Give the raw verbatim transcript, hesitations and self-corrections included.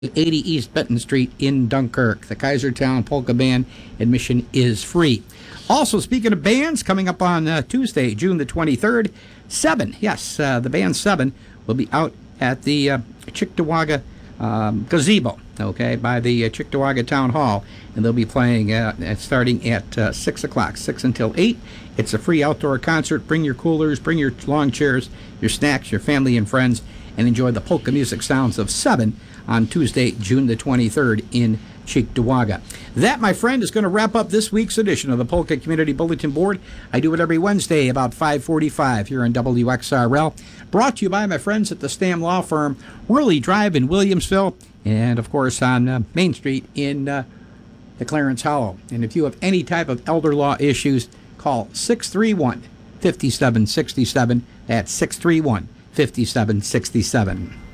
eighty East Benton Street in Dunkirk. The Kaisertown Polka Band admission is free. Also, speaking of bands, coming up on uh, Tuesday, June the twenty-third, Seven, yes, uh, the band Seven will be out at the uh, Cheektowaga um, Gazebo, okay, by the uh, Cheektowaga Town Hall, and they'll be playing uh, starting at uh, six o'clock, six until eight. It's a free outdoor concert. Bring your coolers, bring your lawn chairs, your snacks, your family and friends, and enjoy the polka music sounds of Seven on Tuesday, June the twenty-third in Cheektowaga. That, my friend, is going to wrap up this week's edition of the Polka Community Bulletin Board. I do it every Wednesday about five forty-five here on W X R L. Brought to you by my friends at the Stam Law Firm, Worley Drive in Williamsville, and, of course, on uh, Main Street in uh, the Clarence Hollow. And if you have any type of elder law issues, call six three one, five seven six seven. That's six three one, five seven six seven.